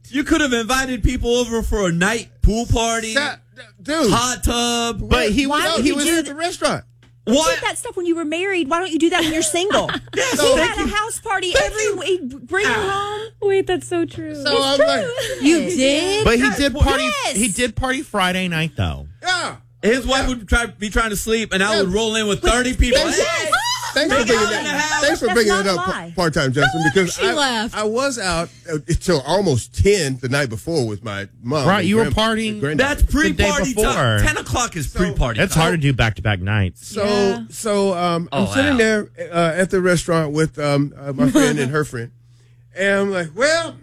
You could have invited people over for a night pool party, dude, hot tub. But he was was at the restaurant. You did that stuff when you were married. Why don't you do that when you're single? He had a house party every week. Bring her home. Wait, that's so true. So I'm like, You did? But he did party. Yes. He did party Friday night though. yeah. His wife would be trying to sleep, and I would roll in with 30 people. Yes. Thanks for bringing that. Thanks for bringing it up, part-time Justin, because I was out until almost 10 the night before with my mom. Right, you were partying. That's pre-party the day time. before. 10 o'clock is pre-party. That's time. hard to do back-to-back nights. I'm sitting there at the restaurant with my friend and her friend, and I'm like, well,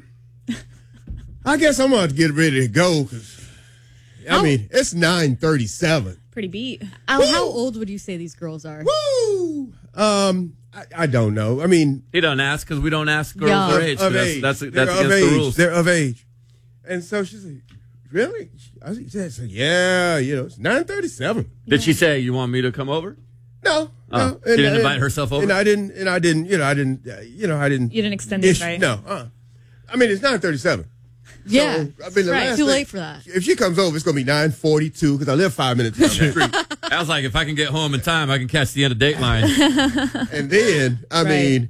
I guess I'm going to get ready to go because, I mean, it's 9:37. Pretty beat. How old would you say these girls are? Woo! I don't know. I mean, He doesn't ask because we don't ask girls their age. of That's age. against They're of the age. rules. They're of age. And so she said, really? I said, yeah, it's 9:37. Did she say, you want me to come over? No. Oh, she didn't invite herself over? And I didn't, I didn't. You didn't extend the invite. No. I mean, it's 9:37. Yeah. So, I mean, the right. last Too thing- late for that. If she comes over, it's going to be 9:42 because I live 5 minutes down the street. I was like, if I can get home in time, I can catch the end of Dateline. And then, I mean,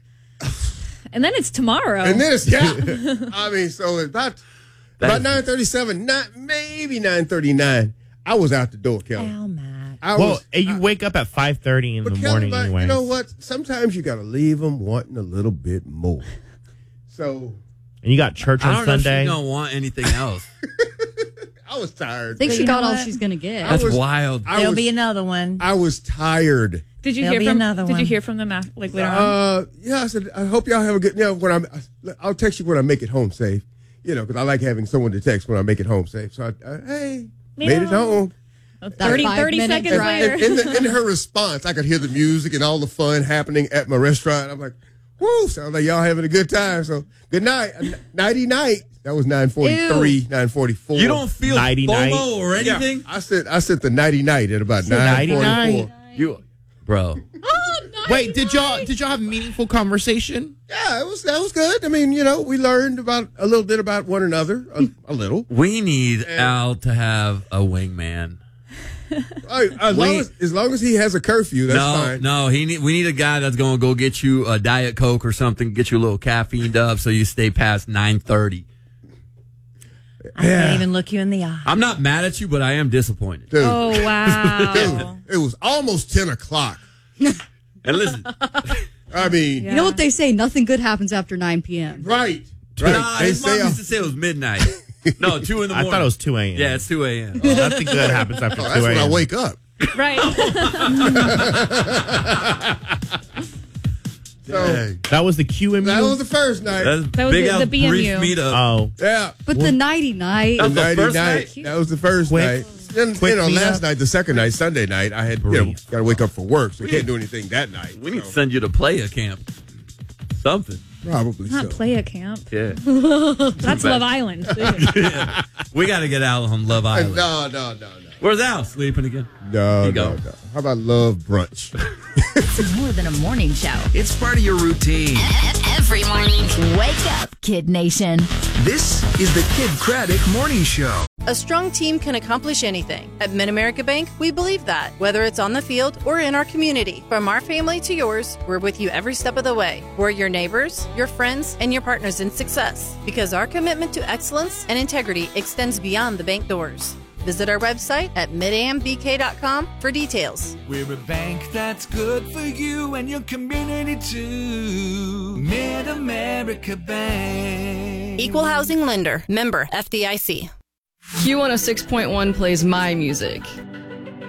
And then it's tomorrow. and then it's, I mean, so about 9:37, maybe 9:39, I was out the door, Kelly. Oh, Matt. You wake up at 5:30 in the morning Kelly, anyway. you know what? Sometimes you got to leave them wanting a little bit more. So And you got church I on don't know if Sunday. she's going to want anything else. I was tired. I think But she you got know all what? she's going to get. That's wild. There'll be another one. I was tired. Did you There'll hear be from another Did one. you hear from them later on? Yeah, I said, I hope y'all have a good. I'll text you when I make it home safe. Because I like having someone to text when I make it home safe. So hey, made it home. 30 5-minute seconds drive. later. In her response, I could hear the music and all the fun happening at my restaurant. I'm like, woo, sounds like y'all having a good time. So good night, nighty night. That was 9:43, 9:44. You don't feel Nighty night. FOMO or Yeah, anything? I sent the nighty night at about 9:44. night. Bro. Wait, did y'all have meaningful conversation? Yeah, that was good. I mean, we learned about a little bit about one another, a little. We need Al to have a wingman. As long as he has a curfew, that's fine. No, we need a guy that's going to go get you a Diet Coke or something, get you a little caffeined up so you stay past 9:30. I can't even look you in the eye. I'm not mad at you, but I am disappointed. Dude, Oh, wow. it was almost 10 o'clock. And listen, I mean, You know what they say? Nothing good happens after 9 p.m. right. nah, They his mom say, used to say it was midnight. No, 2 in the I morning. thought it was 2 a.m. Yeah, it's 2 a.m. Nothing good happens after 2 that's a.m. when I wake up. Right. So, That was the QMU. that was the first night. That's That was big the Al BMU. brief meetup. Oh, Yeah. But the nighty night. That's the Nighty first night. night? That was the first Quick- night. Then, quick last meetup. night, the second night, Sunday night, I had, Brief. got to wake up for work, so can't do anything that night. We need to So, send you to playa camp. Something. probably Not so. play a camp. Yeah. That's Love Island. We got to get Al on Love Island. No. Where's Al sleeping again? No. go. How about love brunch? It's more than a morning show. It's part of your routine. Every morning. Wake up, Kid Nation. This is the Kid Craddock Morning Show. A strong team can accomplish anything. At Mid-America Bank, we believe that, whether it's on the field or in our community. From our family to yours, we're with you every step of the way. We're your neighbors, your friends, and your partners in success. Because our commitment to excellence and integrity extends beyond the bank doors. Visit our website at midambk.com for details. We're a bank that's good for you and your community too. Mid-America Bank. Equal Housing Lender. Member FDIC. Q106.1 plays my music.